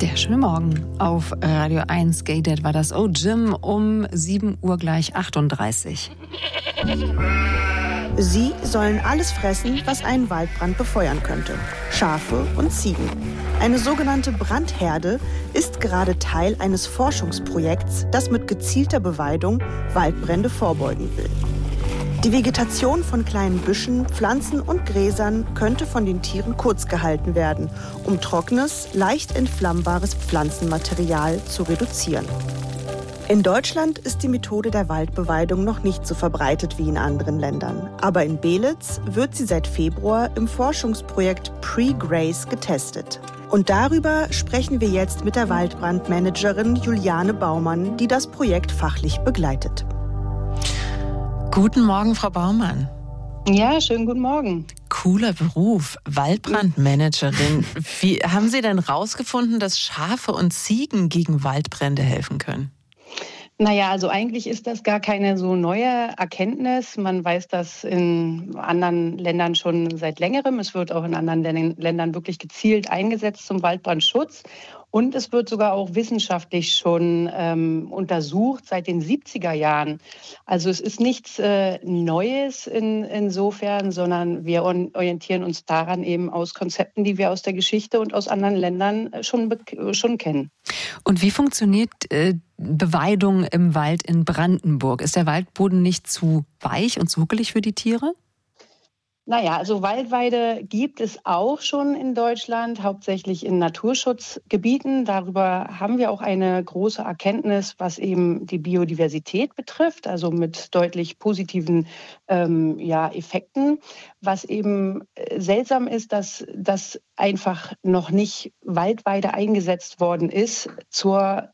Der schöne Morgen. Auf Radio 1 Gay Dad war das Oh Jim um 7 Uhr gleich 38. Sie sollen alles fressen, was einen Waldbrand befeuern könnte. Schafe und Ziegen. Eine sogenannte Brandherde ist gerade Teil eines Forschungsprojekts, das mit gezielter Beweidung Waldbrände vorbeugen will. Die Vegetation von kleinen Büschen, Pflanzen und Gräsern könnte von den Tieren kurz gehalten werden, um trockenes, leicht entflammbares Pflanzenmaterial zu reduzieren. In Deutschland ist die Methode der Waldbeweidung noch nicht so verbreitet wie in anderen Ländern. Aber in Belitz wird sie seit Februar im Forschungsprojekt Pre-Grace getestet. Und darüber sprechen wir jetzt mit der Waldbrandmanagerin Juliane Baumann, die das Projekt fachlich begleitet. Guten Morgen, Frau Baumann. Ja, schönen guten Morgen. Cooler Beruf, Waldbrandmanagerin. Wie haben Sie denn rausgefunden, dass Schafe und Ziegen gegen Waldbrände helfen können? Naja, also eigentlich ist das gar keine so neue Erkenntnis. Man weiß das in anderen Ländern schon seit längerem. Es wird auch in anderen Ländern wirklich gezielt eingesetzt zum Waldbrandschutz. Und es wird sogar auch wissenschaftlich schon untersucht seit den 70er Jahren. Also es ist nichts Neues insofern, sondern wir orientieren uns daran eben aus Konzepten, die wir aus der Geschichte und aus anderen Ländern schon kennen. Und wie funktioniert Beweidung im Wald in Brandenburg? Ist der Waldboden nicht zu weich und zu huckelig für die Tiere? Naja, also Waldweide gibt es auch schon in Deutschland, hauptsächlich in Naturschutzgebieten. Darüber haben wir auch eine große Erkenntnis, was eben die Biodiversität betrifft, also mit deutlich positiven Effekten. Was eben seltsam ist, dass das einfach noch nicht Waldweide eingesetzt worden ist zum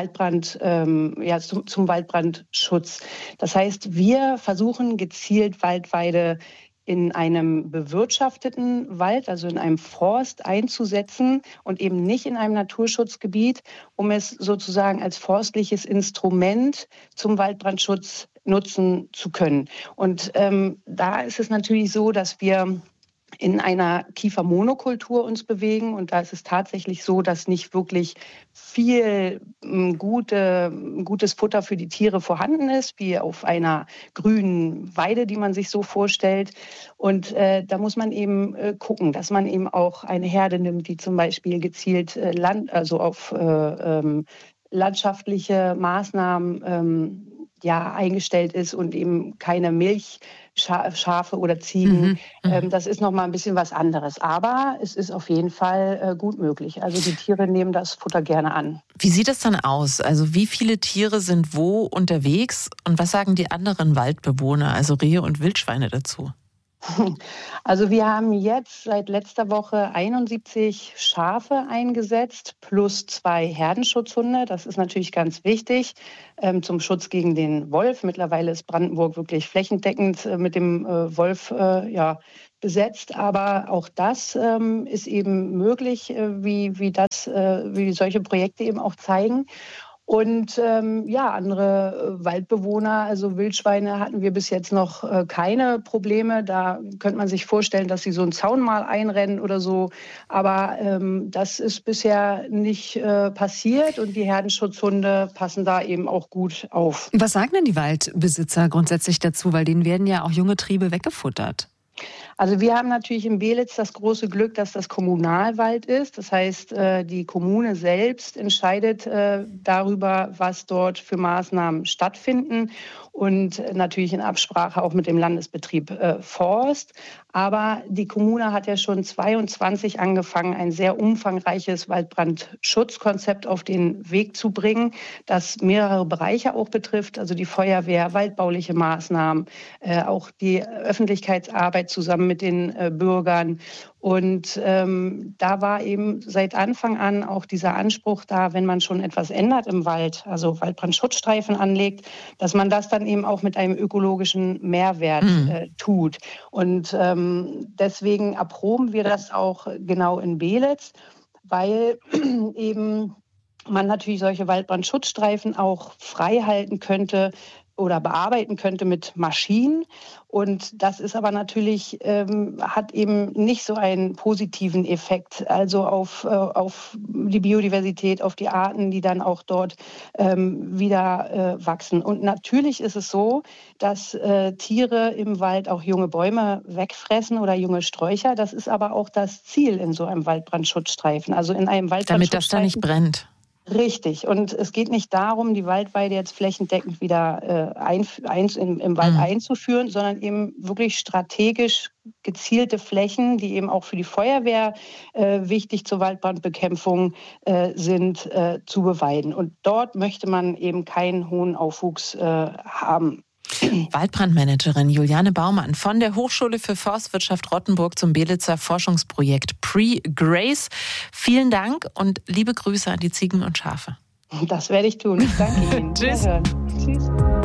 Waldbrandschutz. Das heißt, wir versuchen gezielt Waldweide in einem bewirtschafteten Wald, also in einem Forst einzusetzen und eben nicht in einem Naturschutzgebiet, um es sozusagen als forstliches Instrument zum Waldbrandschutz nutzen zu können. Und da ist es natürlich so, dass wir in einer Kiefermonokultur uns bewegen. Und da ist es tatsächlich so, dass nicht wirklich viel gutes Futter für die Tiere vorhanden ist, wie auf einer grünen Weide, die man sich so vorstellt. Und da muss man eben gucken, dass man eben auch eine Herde nimmt, die zum Beispiel gezielt auf landschaftliche Maßnahmen eingestellt ist und eben keine Milchschafe oder Ziegen. Das ist noch mal ein bisschen was anderes. Aber es ist auf jeden Fall gut möglich. Also die Tiere nehmen das Futter gerne an. Wie sieht es dann aus? Also wie viele Tiere sind wo unterwegs? Und was sagen die anderen Waldbewohner, also Rehe und Wildschweine dazu? Also wir haben jetzt seit letzter Woche 71 Schafe eingesetzt plus 2 Herdenschutzhunde. Das ist natürlich ganz wichtig zum Schutz gegen den Wolf. Mittlerweile ist Brandenburg wirklich flächendeckend mit dem Wolf besetzt. Aber auch das ist eben möglich, wie solche Projekte eben auch zeigen. Und andere Waldbewohner, also Wildschweine, hatten wir bis jetzt noch keine Probleme. Da könnte man sich vorstellen, dass sie so einen Zaun mal einrennen oder so. Aber das ist bisher nicht passiert und die Herdenschutzhunde passen da eben auch gut auf. Was sagen denn die Waldbesitzer grundsätzlich dazu? Weil denen werden ja auch junge Triebe weggefuttert. Also wir haben natürlich in Belitz das große Glück, dass das Kommunalwald ist. Das heißt, die Kommune selbst entscheidet darüber, was dort für Maßnahmen stattfinden und natürlich in Absprache auch mit dem Landesbetrieb Forst. Aber die Kommune hat ja schon 22 angefangen, ein sehr umfangreiches Waldbrandschutzkonzept auf den Weg zu bringen, das mehrere Bereiche auch betrifft, also die Feuerwehr, waldbauliche Maßnahmen, auch die Öffentlichkeitsarbeit zusammen mit den Bürgern. Und da war eben seit Anfang an auch dieser Anspruch da, wenn man schon etwas ändert im Wald, also Waldbrandschutzstreifen anlegt, dass man das dann eben auch mit einem ökologischen Mehrwert tut. Und deswegen erproben wir das auch genau in Belitz, weil eben man natürlich solche Waldbrandschutzstreifen auch frei halten könnte oder bearbeiten könnte mit Maschinen. Und das ist aber natürlich, hat eben nicht so einen positiven Effekt, also auf die Biodiversität, auf die Arten, die dann auch dort wieder wachsen. Und natürlich ist es so, dass Tiere im Wald auch junge Bäume wegfressen oder junge Sträucher. Das ist aber auch das Ziel in so einem Waldbrandschutzstreifen. Also in einem Waldbrandschutzstreifen. Damit das da nicht brennt. Richtig. Und es geht nicht darum, die Waldweide jetzt flächendeckend wieder im Wald einzuführen, sondern eben wirklich strategisch gezielte Flächen, die eben auch für die Feuerwehr wichtig zur Waldbrandbekämpfung sind, zu beweiden. Und dort möchte man eben keinen hohen Aufwuchs haben. Waldbrandmanagerin Juliane Baumann von der Hochschule für Forstwirtschaft Rottenburg zum Belitzer Forschungsprojekt Pre-Grace. Vielen Dank und liebe Grüße an die Ziegen und Schafe. Das werde ich tun. Ich danke Ihnen. Tschüss. Tschüss.